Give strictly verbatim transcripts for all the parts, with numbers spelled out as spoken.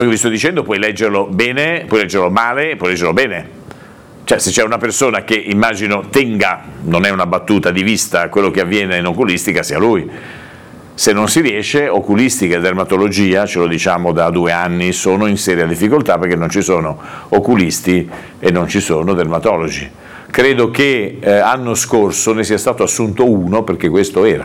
che vi sto dicendo puoi leggerlo bene, puoi leggerlo male, puoi leggerlo bene. Cioè, se c'è una persona che immagino tenga, non è una battuta, di vista quello che avviene in oculistica, sia lui. Se non si riesce, oculistica e dermatologia, ce lo diciamo da due anni, sono in seria difficoltà perché non ci sono oculisti e non ci sono dermatologi. Credo che eh, l'anno scorso ne sia stato assunto uno, perché questo era.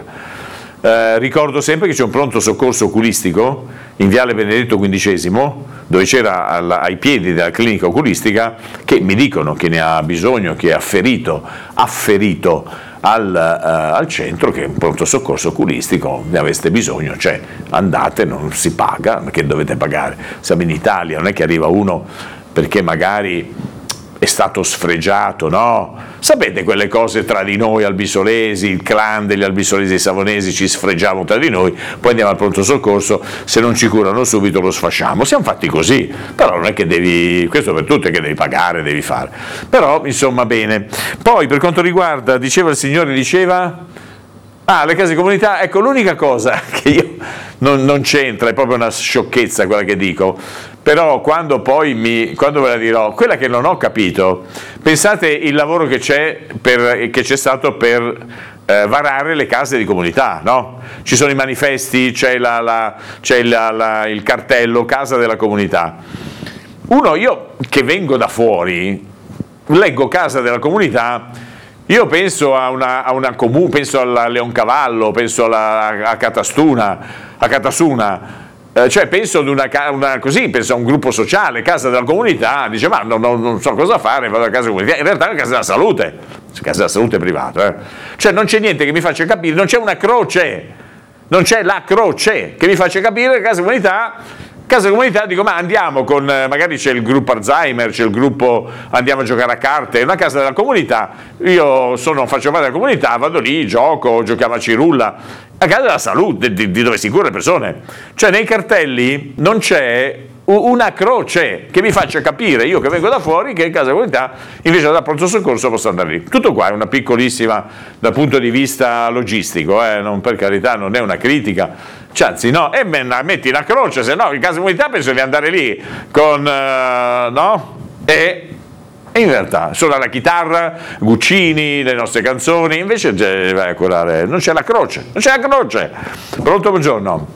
Eh, ricordo sempre che c'è un pronto soccorso oculistico in Viale Benedetto quindicesimo, dove c'era alla, ai piedi della clinica oculistica, che mi dicono che ne ha bisogno, che è afferito, afferito al, uh, al centro, che è un pronto soccorso oculistico, ne aveste bisogno, cioè andate, non si paga, perché dovete pagare. Siamo in Italia, non è che arriva uno perché magari è stato sfregiato, no? Sapete quelle cose tra di noi albisolesi, il clan degli albisolesi e savonesi, ci sfregiamo tra di noi, poi andiamo al pronto soccorso, se non ci curano subito lo sfasciamo. Siamo fatti così, però non è che devi, questo per tutti è che devi pagare, devi fare. Però, insomma, bene. Poi, per quanto riguarda, diceva il Signore, diceva... Ah, le case di comunità, ecco, l'unica cosa che io non, non c'entra, è proprio una sciocchezza quella che dico, però quando poi mi, quando ve la dirò, quella che non ho capito, pensate il lavoro che c'è, per, che c'è stato per eh, varare le case di comunità, no? Ci sono i manifesti, c'è, la, la, c'è la, la, il cartello, casa della comunità. Uno, io che vengo da fuori, leggo casa della comunità, io penso a una, a una comune, penso alla Leoncavallo, penso alla, a Catastuna, a Catasuna, eh, cioè penso ad una, una così, penso a un gruppo sociale, casa della comunità, dice ma non, non, non so cosa fare, vado a casa della comunità, in realtà è una casa della salute, casa della salute privata, eh. Cioè non c'è niente che mi faccia capire, non c'è una croce, non c'è la croce che mi faccia capire che casa della comunità. Casa della comunità, dico, ma andiamo con, magari c'è il gruppo Alzheimer, c'è il gruppo andiamo a giocare a carte, è una casa della comunità, io sono, faccio parte della comunità, vado lì, gioco, giochiamo a cirulla, a casa della salute, di, di dove si cura le persone. Cioè nei cartelli non c'è una croce che mi faccia capire, io che vengo da fuori, che in casa della comunità, invece da pronto soccorso posso andare lì. Tutto qua è una piccolissima, dal punto di vista logistico, eh, non, per carità, non è una critica. Cioè, anzi, no, e metti la croce, se no in casa di comunità penso di andare lì con, uh, no? E, e in realtà suona la chitarra, Guccini, le nostre canzoni, invece vai a curare, non c'è la croce, non c'è la croce. Pronto, buongiorno.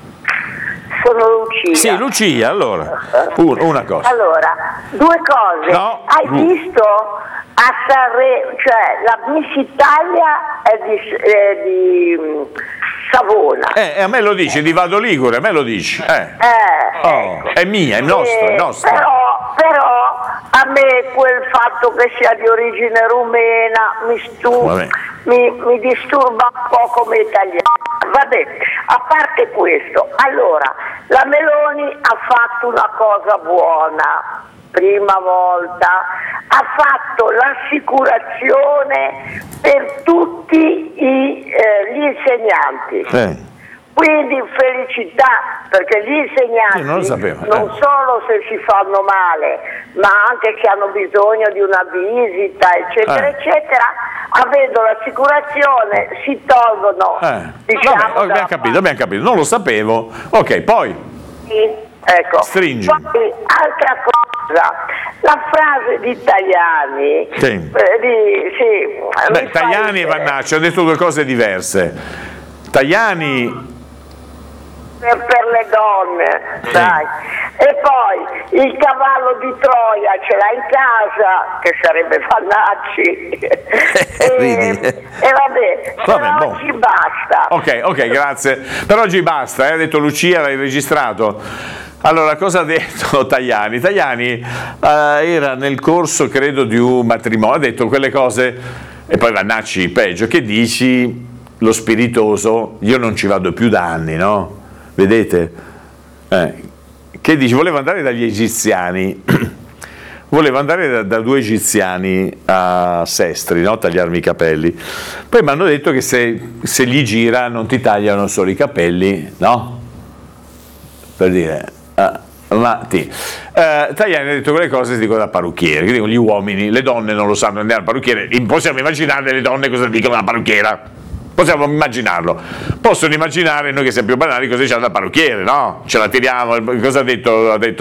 Sono Lucia. Sì, Lucia, allora, un, una cosa. Allora, due cose. No. Hai visto a Sanremo, cioè la Miss Italia è di, è di Savona. Eh, a me lo dici, di Vado Ligure, a me lo dici. Eh. Eh, oh, ecco. È mia, è nostra, è Eh, nostra. Però, però a me quel fatto che sia di origine rumena mi, stu- mi, mi disturba un po' come italiana. Vabbè, a parte questo, allora, la Meloni ha fatto una cosa buona, prima volta, ha fatto l'assicurazione per tutti i, eh, gli insegnanti. Eh. Quindi felicità, perché gli insegnanti non, lo sapevo, non eh. solo se si fanno male, ma anche che hanno bisogno di una visita, eccetera, eh. eccetera, avendo l'assicurazione si tolgono, Eh. diciamo, Vabbè, abbiamo capito, abbiamo capito, non lo sapevo. Ok, poi sì, ecco. stringi. Poi, altra cosa, la frase di Tajani, Sì. eh, di, sì, Beh, mi fa Tajani e ridere. Vannacci hanno detto due cose diverse. Tajani Per, per le donne, sai. E poi il cavallo di Troia ce l'ha in casa, che sarebbe Vannacci. e, e vabbè, Vabbè, per boh. oggi basta. Ok, ok, grazie. Per oggi basta, eh? Ha detto Lucia, l'hai registrato. Allora, cosa ha detto Tajani? Tajani eh, era nel corso, credo, di un matrimonio, ha detto quelle cose, e poi Vannacci peggio, che dici, lo spiritoso, io non ci vado più da anni, no? Vedete? Eh, che dici, volevo andare dagli egiziani, volevo andare da, da due egiziani a Sestri, no? Tagliarmi i capelli. Poi mi hanno detto che se, se gli gira non ti tagliano solo i capelli, no? Per dire, uh, ma ti. Uh, Tajani ha detto quelle cose, si dicono da parrucchiere, che dicono gli uomini, le donne non lo sanno andare al parrucchiere, possiamo immaginare le donne cosa dicono alla parrucchiera. possiamo immaginarlo. Possono immaginare noi che siamo più banali cosa diciamo da parrucchiere, no? Ce la tiriamo, cosa ha detto, ha detto